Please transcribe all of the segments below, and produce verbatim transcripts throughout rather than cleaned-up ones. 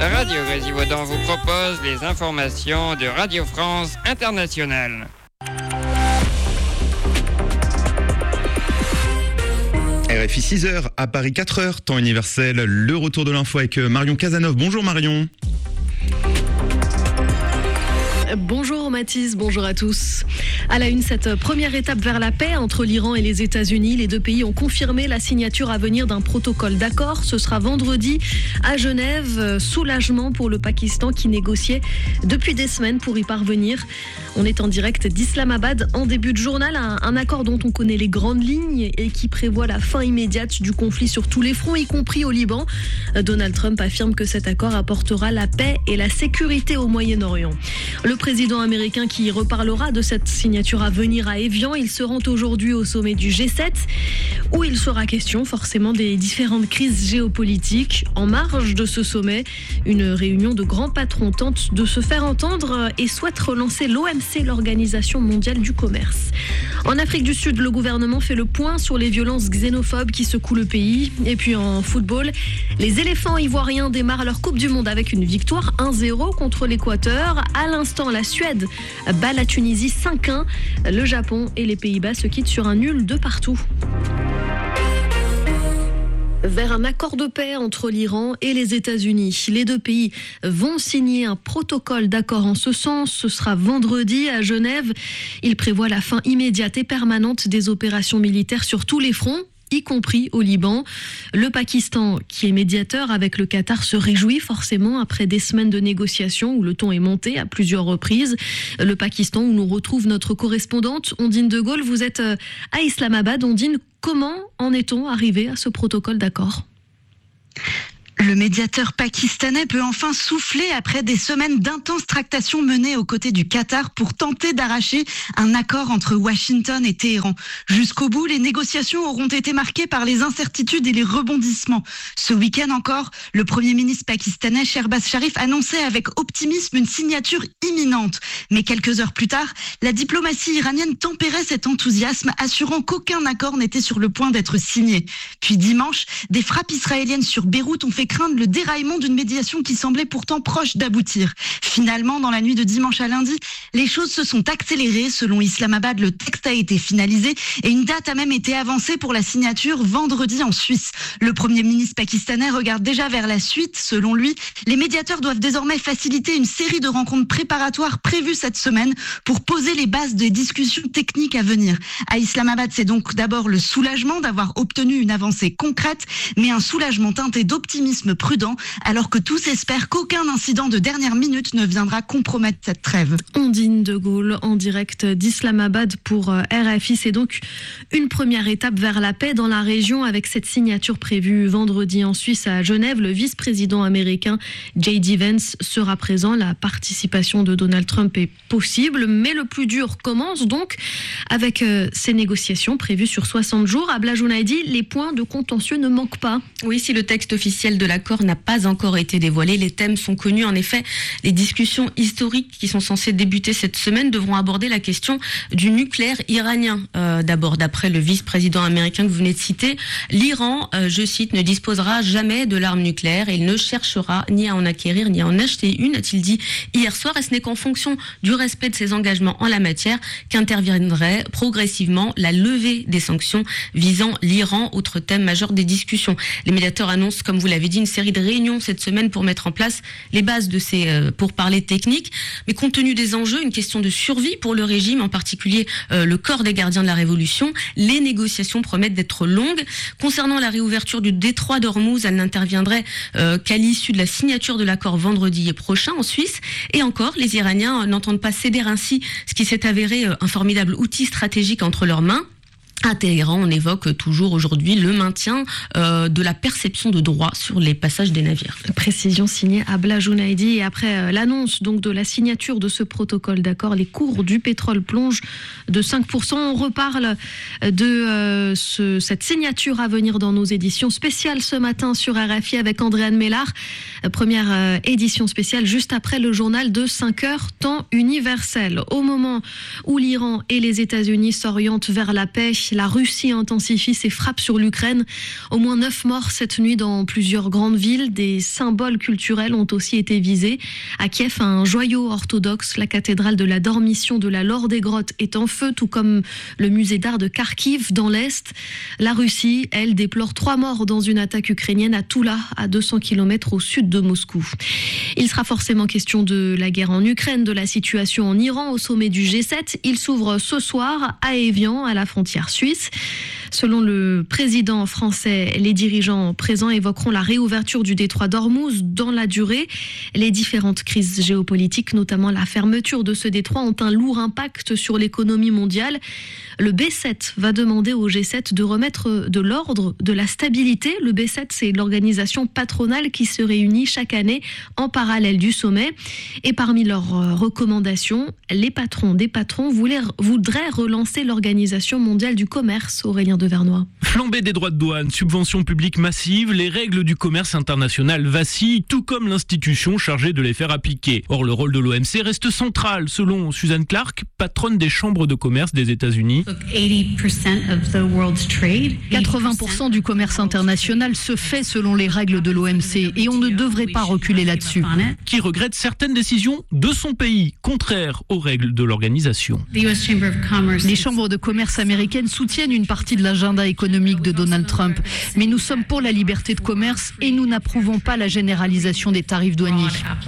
Radio Grésivaudan vous propose les informations de Radio France Internationale. R F I six heures, à Paris quatre heures, temps universel, le retour de l'info avec Marion Casanov. Bonjour Marion. Bonjour Mathis, bonjour à tous. À la une, cette première étape vers la paix entre l'Iran et les États-Unis. Les deux pays ont confirmé la signature à venir d'un protocole d'accord. Ce sera vendredi à Genève. Soulagement pour le Pakistan qui négociait depuis des semaines pour y parvenir. On est en direct d'Islamabad en début de journal. Un, un accord dont on connaît les grandes lignes et qui prévoit la fin immédiate du conflit sur tous les fronts, y compris au Liban. Donald Trump affirme que cet accord apportera la paix et la sécurité au Moyen-Orient. Le président américain qui reparlera de cette signature à venir à Évian, il se rend aujourd'hui au sommet du G sept où il sera question forcément des différentes crises géopolitiques. En marge de ce sommet, une réunion de grands patrons tente de se faire entendre et souhaite relancer l'O M C, l'Organisation mondiale du commerce. En Afrique du Sud, le gouvernement fait le point sur les violences xénophobes qui secouent le pays. Et puis en football, les éléphants ivoiriens démarrent leur Coupe du Monde avec une victoire un zéro contre l'Équateur. À l'instant, la Suède bat la Tunisie cinq un. Le Japon et les Pays-Bas se quittent sur un nul de partout. Vers un accord de paix entre l'Iran et les États-Unis. Les deux pays vont signer un protocole d'accord en ce sens. Ce sera vendredi à Genève. Il prévoit la fin immédiate et permanente des opérations militaires sur tous les fronts, y compris au Liban. Le Pakistan, qui est médiateur avec le Qatar, se réjouit forcément après des semaines de négociations où le ton est monté à plusieurs reprises. Le Pakistan, où nous retrouve notre correspondante Ondine de Gaulle. Vous êtes à Islamabad. Ondine, comment en est-on arrivé à ce protocole d'accord ? Le médiateur pakistanais peut enfin souffler après des semaines d'intenses tractations menées aux côtés du Qatar pour tenter d'arracher un accord entre Washington et Téhéran. Jusqu'au bout, les négociations auront été marquées par les incertitudes et les rebondissements. Ce week-end encore, le Premier ministre pakistanais Shehbaz Sharif annonçait avec optimisme une signature imminente. Mais quelques heures plus tard, la diplomatie iranienne tempérait cet enthousiasme, assurant qu'aucun accord n'était sur le point d'être signé. Puis dimanche, des frappes israéliennes sur Beyrouth ont fait craindre le déraillement d'une médiation qui semblait pourtant proche d'aboutir. Finalement, dans la nuit de dimanche à lundi, les choses se sont accélérées. Selon Islamabad, le texte a été finalisé et une date a même été avancée pour la signature vendredi en Suisse. Le Premier ministre pakistanais regarde déjà vers la suite. Selon lui, les médiateurs doivent désormais faciliter une série de rencontres préparatoires prévues cette semaine pour poser les bases des discussions techniques à venir. À Islamabad, c'est donc d'abord le soulagement d'avoir obtenu une avancée concrète, mais un soulagement teinté d'optimisme prudent, alors que tous espèrent qu'aucun incident de dernière minute ne viendra compromettre cette trêve. Ondine de Gaulle en direct d'Islamabad pour R F I. C'est donc une première étape vers la paix dans la région avec cette signature prévue vendredi en Suisse à Genève. Le vice-président américain J D Vance sera présent. La participation de Donald Trump est possible, mais le plus dur commence donc avec euh, ces négociations prévues sur soixante jours. Abla Jounaidi, les points de contentieux ne manquent pas. Oui, si le texte officiel de l'accord n'a pas encore été dévoilé, les thèmes sont connus. En effet, les discussions historiques qui sont censées débuter cette semaine devront aborder la question du nucléaire iranien. Euh, d'abord, d'après le vice-président américain que vous venez de citer, l'Iran, euh, je cite, ne disposera jamais de l'arme nucléaire et il ne cherchera ni à en acquérir ni à en acheter une, a-t-il dit hier soir. Et ce n'est qu'en fonction du respect de ses engagements en la matière qu'interviendrait progressivement la levée des sanctions visant l'Iran, autre thème majeur des discussions. Les médiateurs annoncent, comme vous l'avez dit, une série de réunions cette semaine pour mettre en place les bases de ces euh, pourparlers techniques. Mais compte tenu des enjeux, une question de survie pour le régime, en particulier euh, le corps des gardiens de la Révolution, les négociations promettent d'être longues. Concernant la réouverture du détroit d'Ormuz, elle n'interviendrait euh, qu'à l'issue de la signature de l'accord vendredi prochain en Suisse. Et encore, les Iraniens euh, n'entendent pas céder ainsi ce qui s'est avéré euh, un formidable outil stratégique entre leurs mains. À Téhéran, on évoque toujours aujourd'hui le maintien euh, de la perception de droit sur les passages des navires. Précision signée Abla Jounaidi. Et après euh, l'annonce donc de la signature de ce protocole d'accord, les cours du pétrole plongent de cinq pour cent. On reparle de euh, ce, cette signature à venir dans nos éditions spéciales ce matin sur R F I avec Andréane Mélard. Première euh, édition spéciale juste après le journal de cinq heures, temps universel. Au moment où l'Iran et les États-Unis s'orientent vers la paix, la Russie intensifie ses frappes sur l'Ukraine. Au moins neuf morts cette nuit dans plusieurs grandes villes. Des symboles culturels ont aussi été visés. À Kiev, un joyau orthodoxe, la cathédrale de la Dormition de la Laure des Grottes, est en feu, tout comme le musée d'art de Kharkiv dans l'Est. La Russie, elle, déplore trois morts dans une attaque ukrainienne à Toula, à deux cents kilomètres au sud de Moscou. Il sera forcément question de la guerre en Ukraine, de la situation en Iran au sommet du G sept. Il s'ouvre ce soir à Évian, à la frontière suisse. Selon le président français, les dirigeants présents évoqueront la réouverture du détroit d'Ormuz dans la durée. Les différentes crises géopolitiques, notamment la fermeture de ce détroit, ont un lourd impact sur l'économie mondiale. Le B sept va demander au G sept de remettre de l'ordre, de la stabilité. Le B sept, c'est l'organisation patronale qui se réunit chaque année en parallèle du sommet. Et parmi leurs recommandations, les patrons des patrons voulaient, voudraient relancer l'Organisation mondiale du commerce. Aurélien Devernois. Flambée des droits de douane, subventions publiques massives, les règles du commerce international vacillent, tout comme l'institution chargée de les faire appliquer. Or, le rôle de l'O M C reste central, selon Susan Clark, patronne des chambres de commerce des États-Unis. quatre-vingts pour cent du commerce international se fait selon les règles de l'O M C et on ne devrait pas reculer là-dessus. Qui regrette certaines décisions de son pays, contraires aux règles de l'organisation. Les chambres de commerce américaines soutiennent une partie de l'agenda économique de Donald Trump, mais nous sommes pour la liberté de commerce et nous n'approuvons pas la généralisation des tarifs douaniers.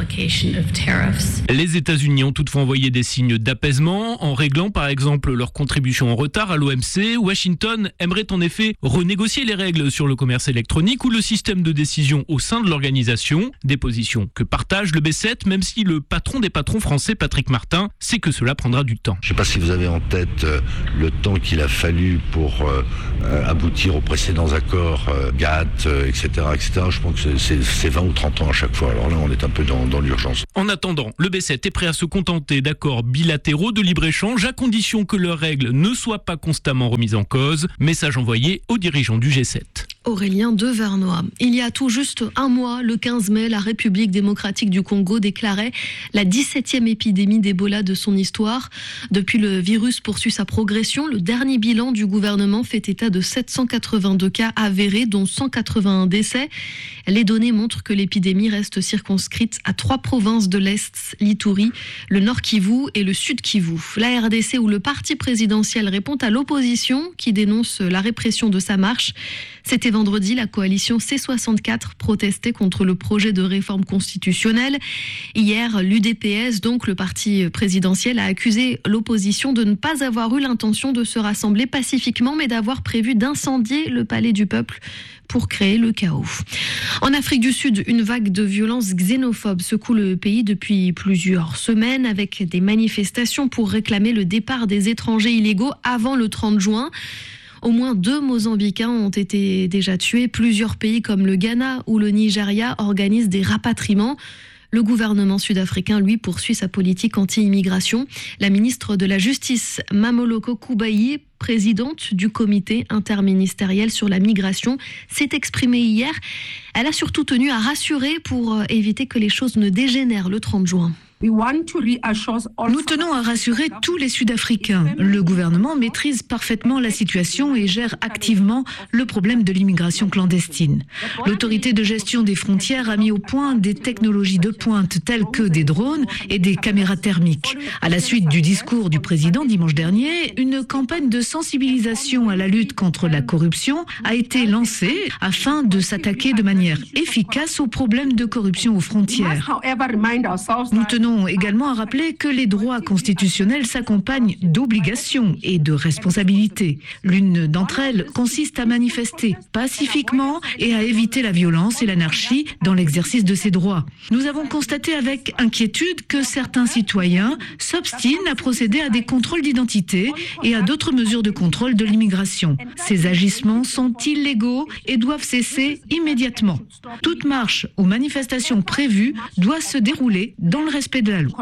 Les États-Unis ont toutefois envoyé des signes d'apaisement en réglant par exemple leur contribution en retard à l'O M C. Washington aimerait en effet renégocier les règles sur le commerce électronique ou le système de décision au sein de l'organisation. Des positions que partage le B sept, même si le patron des patrons français, Patrick Martin, sait que cela prendra du temps. Je ne sais pas si vous avez en tête euh, le temps qu'il a fallu pour euh, euh, aboutir aux précédents accords euh, G A T T, euh, et cetera, et cetera. Je pense que c'est, c'est, c'est vingt ou trente ans à chaque fois. Alors là, on est un peu dans, dans l'urgence. En attendant, le B sept est prêt à se contenter d'accords bilatéraux de libre-échange à condition que leurs règles ne soient pas constamment remises en cause. Message envoyé aux dirigeants du G sept. Aurélien Devernois. Il y a tout juste un mois, le quinze mai, la République démocratique du Congo déclarait la dix-septième épidémie d'Ebola de son histoire. Depuis, le virus poursuit sa progression. Le dernier bilan du gouvernement fait état de sept cent quatre-vingt-deux cas avérés, dont cent quatre-vingt-un décès. Les données montrent que l'épidémie reste circonscrite à trois provinces de l'Est, l'Ituri, le Nord Kivu et le Sud Kivu. La R D C, où le parti présidentiel répond à l'opposition qui dénonce la répression de sa marche. C'était vendredi, la coalition C soixante-quatre protestait contre le projet de réforme constitutionnelle. Hier, l'U D P S, donc le parti présidentiel, a accusé l'opposition de ne pas avoir eu l'intention de se rassembler pacifiquement, mais d'avoir prévu d'incendier le palais du peuple pour créer le chaos. En Afrique du Sud, une vague de violences xénophobes secoue le pays depuis plusieurs semaines avec des manifestations pour réclamer le départ des étrangers illégaux avant le trente juin. Au moins deux Mozambicains ont été déjà tués. Plusieurs pays comme le Ghana ou le Nigeria organisent des rapatriements. Le gouvernement sud-africain, lui, poursuit sa politique anti-immigration. La ministre de la Justice, Mamoloko Kubayi, présidente du comité interministériel sur la migration, s'est exprimée hier. Elle a surtout tenu à rassurer pour éviter que les choses ne dégénèrent le trente juin. Nous tenons à rassurer tous les Sud-Africains. Le gouvernement maîtrise parfaitement la situation et gère activement le problème de l'immigration clandestine. L'autorité de gestion des frontières a mis au point des technologies de pointe telles que des drones et des caméras thermiques. À la suite du discours du président dimanche dernier, une campagne de sensibilisation à la lutte contre la corruption a été lancée afin de s'attaquer de manière efficace aux problèmes de corruption aux frontières. Nous tenons également à rappeler que les droits constitutionnels s'accompagnent d'obligations et de responsabilités. L'une d'entre elles consiste à manifester pacifiquement et à éviter la violence et l'anarchie dans l'exercice de ces droits. Nous avons constaté avec inquiétude que certains citoyens s'obstinent à procéder à des contrôles d'identité et à d'autres mesures de contrôle de l'immigration. Ces agissements sont illégaux et doivent cesser immédiatement. Toute marche ou manifestation prévue doit se dérouler dans le respect respect de la loi.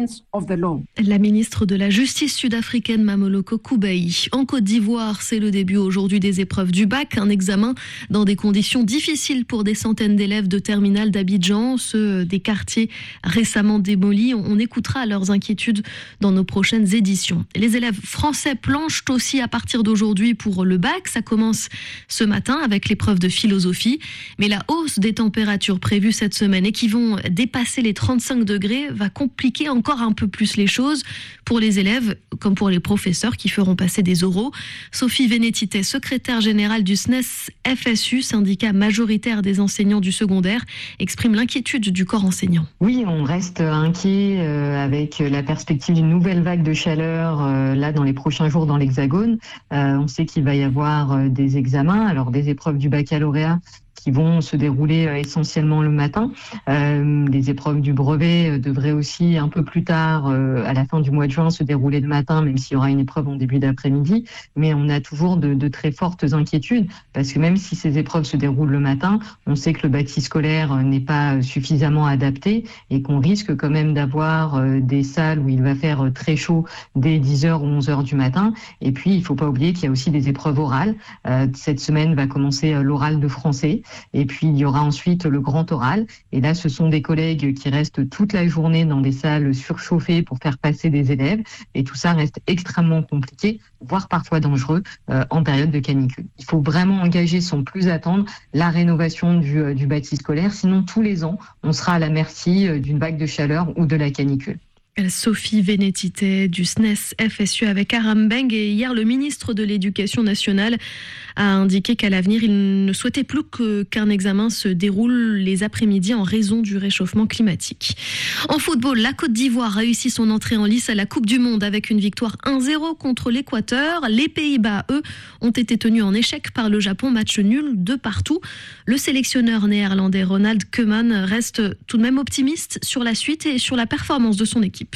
La ministre de la Justice sud-africaine Mamoloko Kubayi. En Côte d'Ivoire, c'est le début aujourd'hui des épreuves du bac, un examen dans des conditions difficiles pour des centaines d'élèves de terminale d'Abidjan, ceux des quartiers récemment démolis. On écoutera leurs inquiétudes dans nos prochaines éditions. Les élèves français planchent aussi à partir d'aujourd'hui pour le bac. Ça commence ce matin avec l'épreuve de philosophie. Mais la hausse des températures prévues cette semaine et qui vont dépasser les trente-cinq degrés va compliquer encore un peu plus les choses pour les élèves comme pour les professeurs qui feront passer des oraux. Sophie Vénétité, secrétaire générale du S N E S F S U, syndicat majoritaire des enseignants du secondaire, exprime l'inquiétude du corps enseignant. Oui, on reste inquiet euh, avec la perspective d'une nouvelle vague de chaleur euh, là dans les prochains jours dans l'Hexagone. Euh, on sait qu'il va y avoir euh, des examens, alors des épreuves du baccalauréat qui vont se dérouler euh, essentiellement le matin. Euh, les épreuves du brevet euh, devraient aussi un peu plus tard, euh, à la fin du mois de juin, se dérouler le matin, même s'il y aura une épreuve en début d'après-midi. Mais on a toujours de, de très fortes inquiétudes, parce que même si ces épreuves se déroulent le matin, on sait que le bâti scolaire euh, n'est pas suffisamment adapté et qu'on risque quand même d'avoir euh, des salles où il va faire euh, très chaud dès dix heures ou onze heures du matin. Et puis, il ne faut pas oublier qu'il y a aussi des épreuves orales. Euh, cette semaine va commencer euh, l'oral de français. Et puis, il y aura ensuite le grand oral. Et là, ce sont des collègues qui restent toute la journée dans des salles surchauffées pour faire passer des élèves. Et tout ça reste extrêmement compliqué, voire parfois dangereux euh, en période de canicule. Il faut vraiment engager sans plus attendre la rénovation du, euh, du bâti scolaire. Sinon, tous les ans, on sera à la merci euh, d'une vague de chaleur ou de la canicule. Sophie Vénétité du S N E S F S U avec Aram Beng. Et hier, le ministre de l'Éducation nationale a indiqué qu'à l'avenir, il ne souhaitait plus que, qu'un examen se déroule les après-midi en raison du réchauffement climatique. En football, la Côte d'Ivoire réussit son entrée en lice à la Coupe du Monde avec une victoire un zéro contre l'Équateur. Les Pays-Bas, eux, ont été tenus en échec par le Japon, match nul de partout. Le sélectionneur néerlandais Ronald Koeman reste tout de même optimiste sur la suite et sur la performance de son équipe.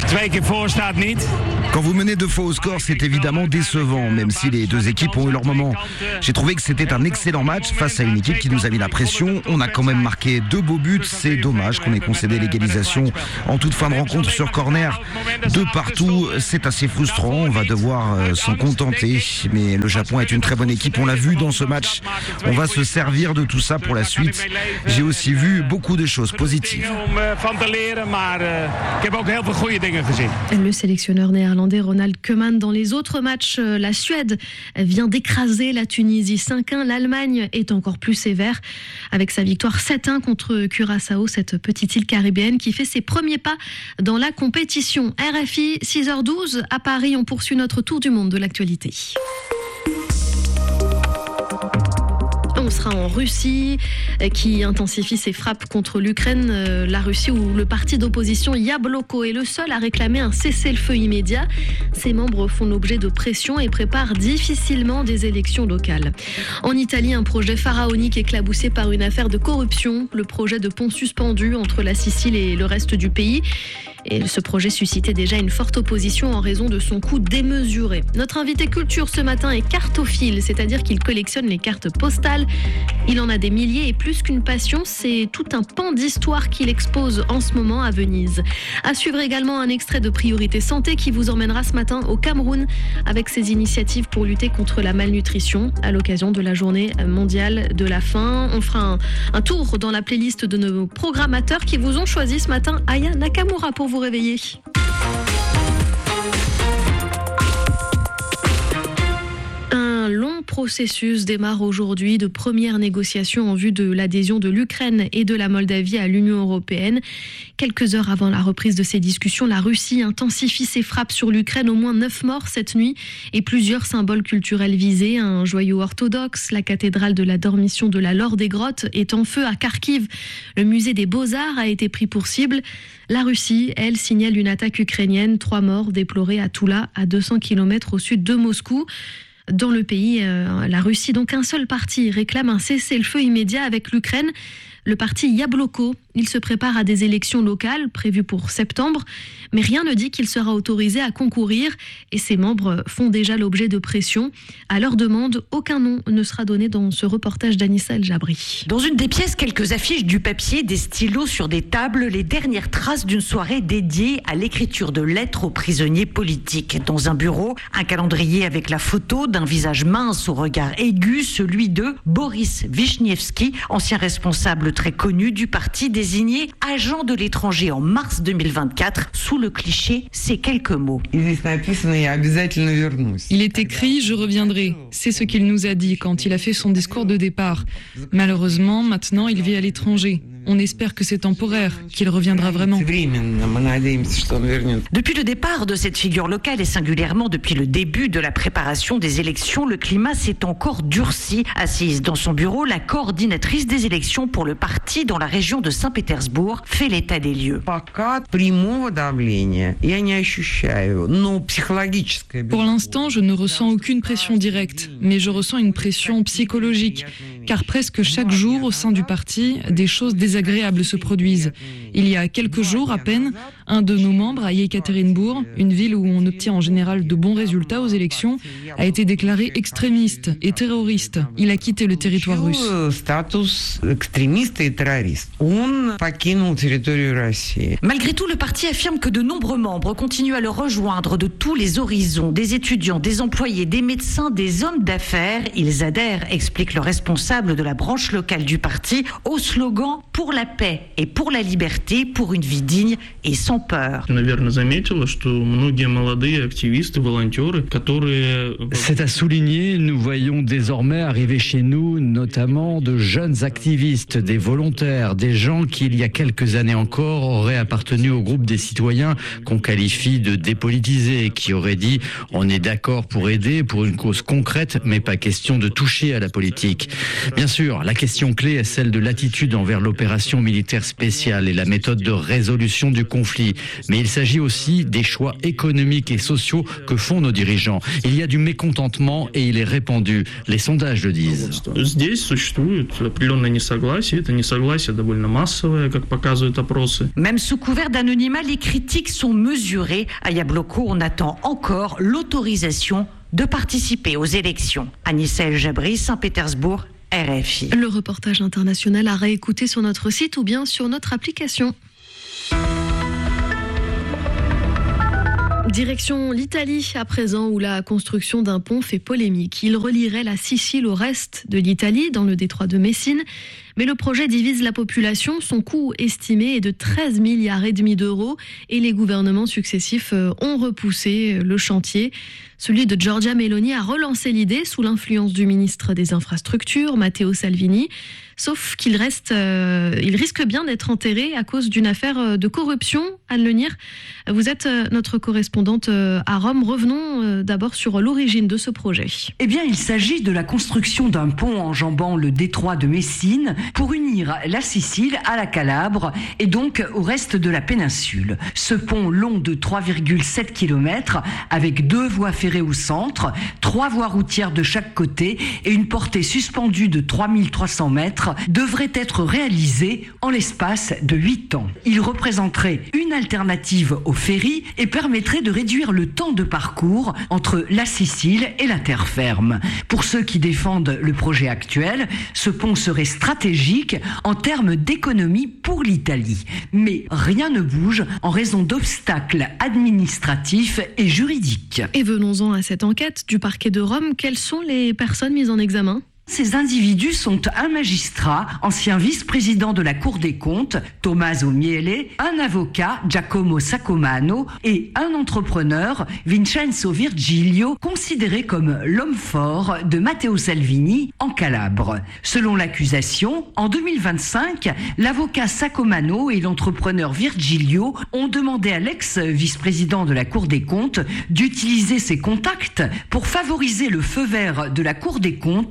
Quand vous menez deux fois au score, c'est évidemment décevant, même si les deux équipes ont eu leur moment. J'ai trouvé que c'était un excellent match face à une équipe qui nous a mis la pression. On a quand même marqué deux beaux buts. C'est dommage qu'on ait concédé l'égalisation en toute fin de rencontre sur corner. De partout, c'est assez frustrant. On va devoir s'en contenter. Mais le Japon est une très bonne équipe. On l'a vu dans ce match. On va se servir de tout ça pour la suite. J'ai aussi vu beaucoup de choses positives. Le sélectionneur néerlandais Ronald Koeman. Dans les autres matchs, la Suède vient d'écraser la Tunisie cinq un. L'Allemagne est encore plus sévère avec sa victoire sept un contre Curaçao, cette petite île caribéenne qui fait ses premiers pas dans la compétition. R F I, six heures douze à Paris, on poursuit notre tour du monde de l'actualité. On sera en Russie qui intensifie ses frappes contre l'Ukraine. La Russie où le parti d'opposition Yabloko est le seul à réclamer un cessez-le-feu immédiat. Ses membres font l'objet de pression et préparent difficilement des élections locales. En Italie, un projet pharaonique éclaboussé par une affaire de corruption. Le projet de pont suspendu entre la Sicile et le reste du pays. Et ce projet suscitait déjà une forte opposition en raison de son coût démesuré. Notre invité culture ce matin est cartophile, c'est-à-dire qu'il collectionne les cartes postales. Il en a des milliers et plus qu'une passion, c'est tout un pan d'histoire qu'il expose en ce moment à Venise. À suivre également un extrait de Priorité Santé qui vous emmènera ce matin au Cameroun avec ses initiatives pour lutter contre la malnutrition à l'occasion de la journée mondiale de la faim. On fera un, un tour dans la playlist de nos programmateurs qui vous ont choisi ce matin Aya Nakamura pour vous réveiller. Un long processus démarre aujourd'hui de premières négociations en vue de l'adhésion de l'Ukraine et de la Moldavie à l'Union européenne. Quelques heures avant la reprise de ces discussions, la Russie intensifie ses frappes sur l'Ukraine. Au moins neuf morts cette nuit et plusieurs symboles culturels visés. Un joyau orthodoxe, la cathédrale de la Dormition de la Laure des Grottes est en feu à Kharkiv. Le musée des Beaux-Arts a été pris pour cible. La Russie, elle, signale une attaque ukrainienne. Trois morts déplorés à Toula, à deux cents kilomètres au sud de Moscou. Dans le pays, euh, la Russie, donc un seul parti réclame un cessez-le-feu immédiat avec l'Ukraine. le parti Jabloko. Il se prépare à des élections locales prévues pour septembre, mais rien ne dit qu'il sera autorisé à concourir et ses membres font déjà l'objet de pression. À leur demande, aucun nom ne sera donné dans ce reportage d'Anissa El Jabri. Dans une des pièces, quelques affiches, du papier, des stylos sur des tables, les dernières traces d'une soirée dédiée à l'écriture de lettres aux prisonniers politiques. Dans un bureau, un calendrier avec la photo d'un visage mince au regard aigu, celui de Boris Vichnievski, ancien responsable très connu du parti, désigné agent de l'étranger en mars deux mille vingt-quatre. Sous le cliché, ces quelques mots. Il est écrit « Je reviendrai ». C'est ce qu'il nous a dit quand il a fait son discours de départ. Malheureusement, maintenant, il vit à l'étranger. On espère que c'est temporaire, qu'il reviendra vraiment. Depuis le départ de cette figure locale et singulièrement depuis le début de la préparation des élections, le climat s'est encore durci. Assise dans son bureau, la coordinatrice des élections pour le parti dans la région de Saint-Pétersbourg fait l'état des lieux. Pour l'instant, je ne ressens aucune pression directe, mais je ressens une pression psychologique, car presque chaque jour au sein du parti, des choses désagréables se produisent. Il y a quelques jours à peine, un de nos membres à Yekaterinbourg, une ville où on obtient en général de bons résultats aux élections, a été déclaré extrémiste et terroriste. Il a quitté le territoire russe. Malgré tout, le parti affirme que de nombreux membres continuent à le rejoindre de tous les horizons, des étudiants, des employés, des médecins, des hommes d'affaires. Ils adhèrent, explique le responsable de la branche locale du parti, au slogan « Pour la paix et pour la liberté, pour une vie digne et sans peur ». C'est à souligner, nous voyons désormais arriver chez nous notamment de jeunes activistes, des volontaires, des gens qui il y a quelques années encore auraient appartenu au groupe des citoyens qu'on qualifie de dépolitisés, qui auraient dit on est d'accord pour aider pour une cause concrète mais pas question de toucher à la politique. Bien sûr, la question clé est celle de l'attitude envers l'opération militaire spéciale et la méthode de résolution du conflit. Mais il s'agit aussi des choix économiques et sociaux que font nos dirigeants. Il y a du mécontentement et il est répandu. Les sondages le disent. Même sous couvert d'anonymat, les critiques sont mesurées. À Jabloko, on attend encore l'autorisation de participer aux élections. Anissa El Jabri, Saint-Pétersbourg, R F I. Le reportage international à réécouter sur notre site ou bien sur notre application. Direction l'Italie à présent, où la construction d'un pont fait polémique. Il relierait la Sicile au reste de l'Italie, dans le détroit de Messine. Mais le projet divise la population. Son coût estimé est de treize milliards et demi d'euros et les gouvernements successifs ont repoussé le chantier. Celui de Giorgia Meloni a relancé l'idée sous l'influence du ministre des Infrastructures, Matteo Salvini. Sauf qu'il reste, euh, il risque bien d'être enterré à cause d'une affaire de corruption. Anne Lenir, vous êtes notre correspondante à Rome. Revenons euh, d'abord sur l'origine de ce projet. Eh bien, il s'agit de la construction d'un pont enjambant le détroit de Messine pour unir la Sicile à la Calabre et donc au reste de la péninsule. Ce pont long de trois virgule sept kilomètres avec deux voies ferrées au centre, trois voies routières de chaque côté et une portée suspendue de trois mille trois cents mètres devrait être réalisé en l'espace de huit ans. Il représenterait une alternative au ferry et permettrait de réduire le temps de parcours entre la Sicile et la terre ferme. Pour ceux qui défendent le projet actuel, ce pont serait stratégique en termes d'économie pour l'Italie. Mais rien ne bouge en raison d'obstacles administratifs et juridiques. Et venons-en à cette enquête du parquet de Rome. Quelles sont les personnes mises en examen ? Ces individus sont un magistrat, ancien vice-président de la Cour des comptes, Tommaso Miele, un avocat, Giacomo Sacomano, et un entrepreneur, Vincenzo Virgilio, considéré comme l'homme fort de Matteo Salvini en Calabre. Selon l'accusation, en deux mille vingt-cinq, l'avocat Sacomano et l'entrepreneur Virgilio ont demandé à l'ex-vice-président de la Cour des comptes d'utiliser ses contacts pour favoriser le feu vert de la Cour des comptes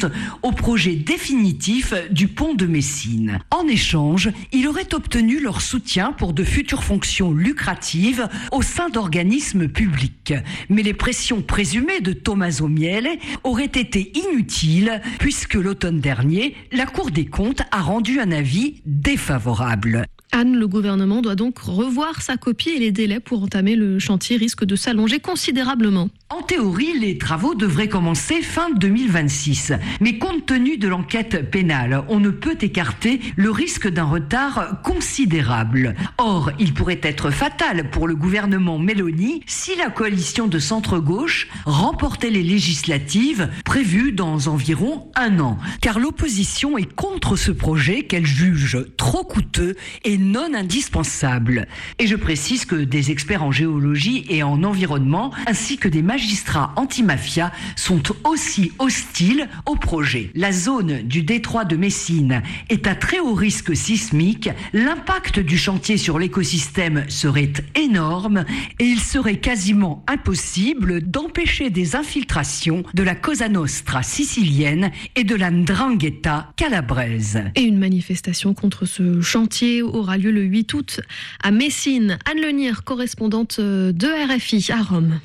au projet définitif du pont de Messine. En échange, il aurait obtenu leur soutien pour de futures fonctions lucratives au sein d'organismes publics. Mais les pressions présumées de Tommaso Miele auraient été inutiles puisque l'automne dernier, la Cour des comptes a rendu un avis défavorable. Anne, le gouvernement doit donc revoir sa copie et les délais pour entamer le chantier risquent de s'allonger considérablement. En théorie, les travaux devraient commencer fin deux mille vingt-six. Mais compte tenu de l'enquête pénale, on ne peut écarter le risque d'un retard considérable. Or, il pourrait être fatal pour le gouvernement Meloni si la coalition de centre-gauche remportait les législatives prévues dans environ un an. Car l'opposition est contre ce projet qu'elle juge trop coûteux et non indispensable. Et je précise que des experts en géologie et en environnement, ainsi que des magistrats anti-mafia sont aussi hostiles au projet. La zone du détroit de Messine est à très haut risque sismique, l'impact du chantier sur l'écosystème serait énorme et il serait quasiment impossible d'empêcher des infiltrations de la Cosa Nostra sicilienne et de la 'Ndrangheta calabraise. Et une manifestation contre ce chantier aura lieu le huit août à Messine. Anne Lenir, correspondante de R F I à Rome.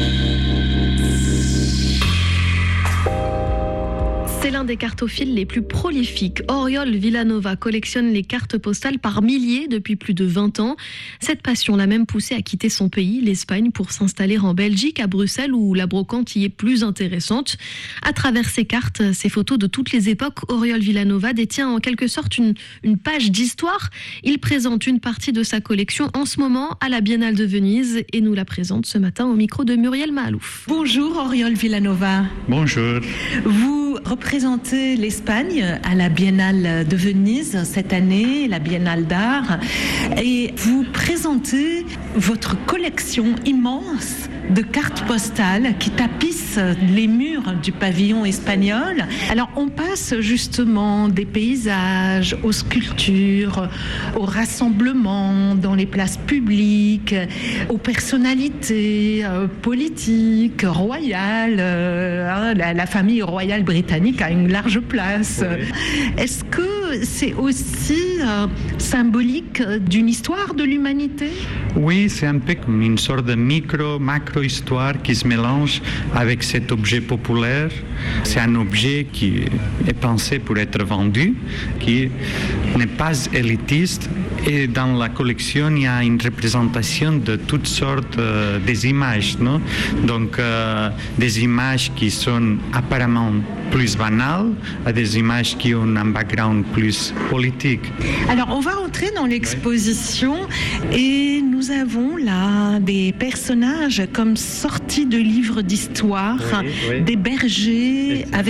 C'est l'un des cartophiles les plus prolifiques. Oriol Villanova collectionne les cartes postales par milliers depuis plus de vingt ans. Cette passion l'a même poussé à quitter son pays, l'Espagne, pour s'installer en Belgique, à Bruxelles, où la brocante y est plus intéressante. À travers ses cartes, ses photos de toutes les époques, Oriol Villanova détient en quelque sorte une, une page d'histoire. Il présente une partie de sa collection en ce moment à la Biennale de Venise et nous la présente ce matin au micro de Muriel Mahalouf. Bonjour Oriol Villanova. Bonjour. Vous représentez l'Espagne à la Biennale de Venise cette année, la Biennale d'art, et vous présentez votre collection immense de cartes postales qui tapissent les murs du pavillon espagnol. Alors on passe justement des paysages aux sculptures, aux rassemblements dans les places publiques, aux personnalités euh, politiques, royales. Euh, la, la famille royale britannique a une large place. Oui. Est-ce que c'est aussi euh, symbolique d'une histoire de l'humanité ? Oui, c'est un peu comme une sorte de micro, macro-histoire qui se mélange avec cet objet populaire. C'est un objet qui est pensé pour être vendu, qui n'est pas élitiste. Et dans la collection, il y a une représentation de toutes sortes euh, des images, non ? Donc, euh, des images qui sont apparemment plus banales à des images qui ont un background plus politique. Alors, on va entrer dans l'exposition et nous avons là des personnages comme sortis de livres d'histoire, oui, oui. Des bergers avec